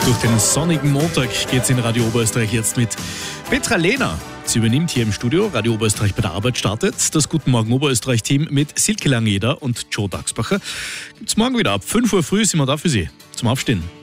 Durch den sonnigen Montag geht's in Radio Oberösterreich jetzt mit Petra Lehner. Sie übernimmt hier im Studio. Radio Oberösterreich bei der Arbeit startet. Das Guten Morgen Oberösterreich-Team mit Silke Langeder und Joe Dachsbacher gibt's morgen wieder. Ab 5 Uhr früh sind wir da für Sie zum Aufstehen.